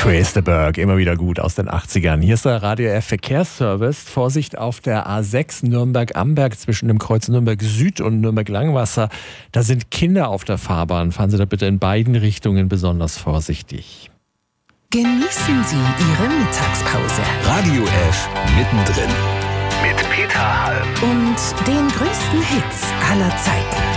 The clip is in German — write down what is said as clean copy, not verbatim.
Chris de Burgh, immer wieder gut aus den 80ern. Hier ist der Radio F Verkehrsservice. Vorsicht auf der A6 Nürnberg-Amberg zwischen dem Kreuz Nürnberg Süd und Nürnberg-Langwasser. Da sind Kinder auf der Fahrbahn. Fahren Sie da bitte in beiden Richtungen besonders vorsichtig. Genießen Sie Ihre Mittagspause. Radio F mittendrin. Mit Peter Halm. Und den größten Hits aller Zeiten.